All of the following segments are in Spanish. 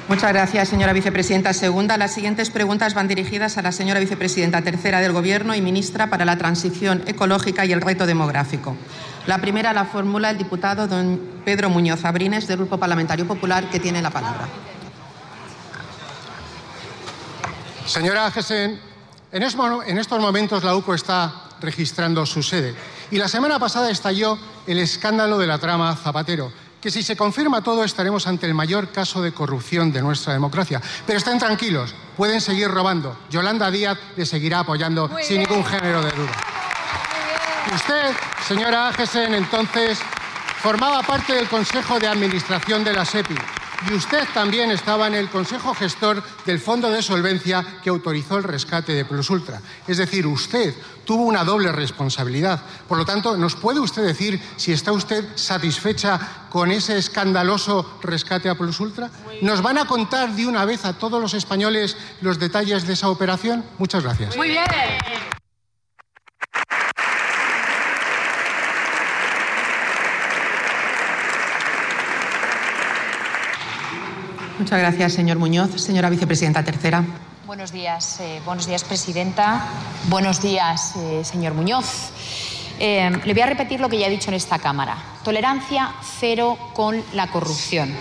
Muchas gracias, señora vicepresidenta segunda. Las siguientes preguntas van dirigidas a la señora vicepresidenta tercera del Gobierno y ministra para la Transición Ecológica y el Reto Demográfico. La primera la formula el diputado don Pedro Muñoz Abrines, del Grupo Parlamentario Popular, que tiene la palabra. Señora Agesen, en estos momentos la UCO está registrando su sede y la semana pasada estalló el escándalo de la trama Zapatero, que si se confirma todo estaremos ante el mayor caso de corrupción de nuestra democracia. Pero estén tranquilos, pueden seguir robando. Yolanda Díaz le seguirá apoyando sin ningún género de duda. Usted, señora Agesen, entonces formaba parte del Consejo de Administración de la SEPI y usted también estaba en el Consejo Gestor del Fondo de Solvencia que autorizó el rescate de Plus Ultra. Es decir, usted tuvo una doble responsabilidad. Por lo tanto, ¿nos puede usted decir si está usted satisfecha con ese escandaloso rescate a Plus Ultra? ¿Nos van a contar de una vez a todos los españoles los detalles de esa operación? Muchas gracias. Muy bien. Muchas gracias, señor Muñoz. Señora vicepresidenta tercera. Buenos días, presidenta. Buenos días, señor Muñoz. Le voy a repetir lo que ya he dicho en esta Cámara. Tolerancia cero con la corrupción.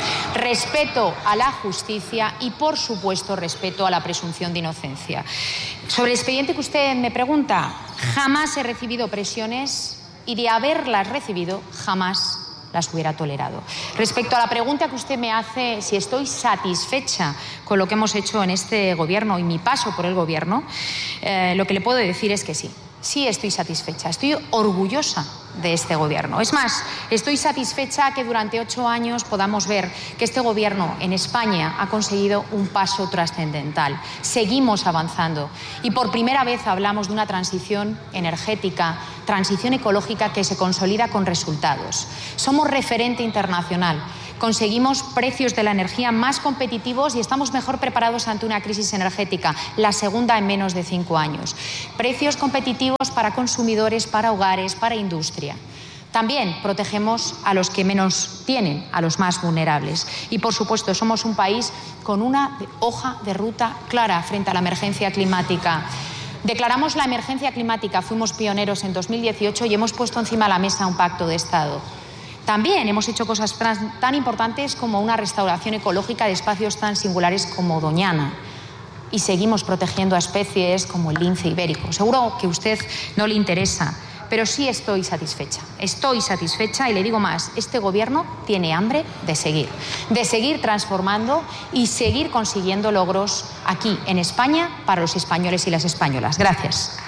Respeto a la justicia y, por supuesto, respeto a la presunción de inocencia. Sobre el expediente que usted me pregunta, jamás he recibido presiones y, de haberlas recibido, jamás las hubiera tolerado. Respecto a la pregunta que usted me hace, si estoy satisfecha con lo que hemos hecho en este Gobierno y mi paso por el Gobierno, lo que le puedo decir es que sí. Sí estoy satisfecha, estoy orgullosa de este Gobierno. Es más, estoy satisfecha que durante 8 años podamos ver que este Gobierno en España ha conseguido un paso trascendental. Seguimos avanzando y por primera vez hablamos de una transición energética, transición ecológica que se consolida con resultados. Somos referente internacional. Conseguimos precios de la energía más competitivos y estamos mejor preparados ante una crisis energética, la segunda en menos de 5 años. Precios competitivos para consumidores, para hogares, para industria. También protegemos a los que menos tienen, a los más vulnerables. Y, por supuesto, somos un país con una hoja de ruta clara frente a la emergencia climática. Declaramos la emergencia climática, fuimos pioneros en 2018 y hemos puesto encima de la mesa un pacto de Estado. También hemos hecho cosas tan importantes como una restauración ecológica de espacios tan singulares como Doñana. Y seguimos protegiendo a especies como el lince ibérico. Seguro que a usted no le interesa, pero sí estoy satisfecha. Estoy satisfecha y le digo más, este Gobierno tiene hambre de seguir transformando y seguir consiguiendo logros aquí en España para los españoles y las españolas. Gracias.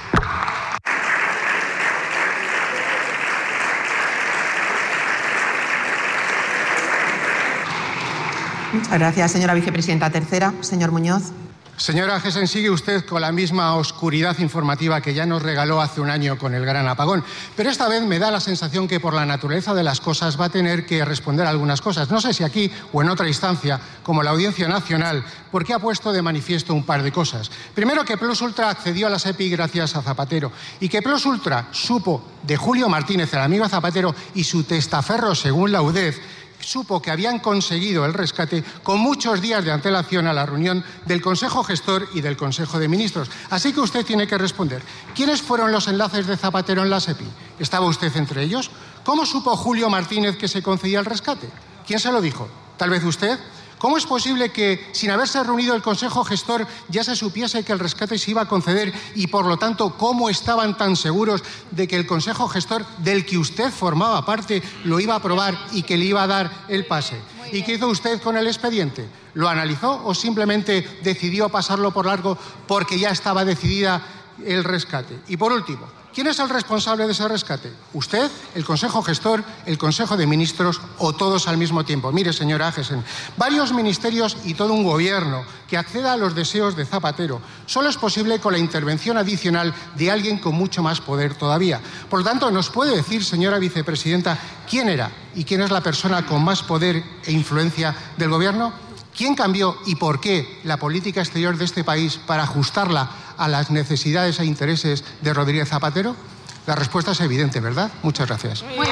Muchas gracias, señora vicepresidenta tercera. Señor Muñoz. Señora Agesen, sigue usted con la misma oscuridad informativa que ya nos regaló hace un año con el gran apagón. Pero esta vez me da la sensación que por la naturaleza de las cosas va a tener que responder a algunas cosas. No sé si aquí o en otra instancia, como la Audiencia Nacional, porque ha puesto de manifiesto un par de cosas. Primero, que Plus Ultra accedió a la SEPI gracias a Zapatero y que Plus Ultra supo de Julio Martínez, el amigo Zapatero, y su testaferro, según la UDEF, supo que habían conseguido el rescate con muchos días de antelación a la reunión del Consejo Gestor y del Consejo de Ministros. Así que usted tiene que responder. ¿Quiénes fueron los enlaces de Zapatero en la SEPI? ¿Estaba usted entre ellos? ¿Cómo supo Julio Martínez que se concedía el rescate? ¿Quién se lo dijo? ¿Tal vez usted? ¿Cómo es posible que, sin haberse reunido el Consejo Gestor, ya se supiese que el rescate se iba a conceder y, por lo tanto, cómo estaban tan seguros de que el Consejo Gestor, del que usted formaba parte, lo iba a aprobar y que le iba a dar el pase? ¿Y qué hizo usted con el expediente? ¿Lo analizó o simplemente decidió pasarlo por largo porque ya estaba decidida el rescate? Y, por último, ¿quién es el responsable de ese rescate? ¿Usted, el Consejo Gestor, el Consejo de Ministros o todos al mismo tiempo? Mire, señora Agesen, varios ministerios y todo un Gobierno que acceda a los deseos de Zapatero solo es posible con la intervención adicional de alguien con mucho más poder todavía. Por lo tanto, ¿nos puede decir, señora vicepresidenta, quién era y quién es la persona con más poder e influencia del Gobierno? ¿Quién cambió y por qué la política exterior de este país para ajustarla a las necesidades e intereses de Rodríguez Zapatero? La respuesta es evidente, ¿verdad? Muchas gracias. Muy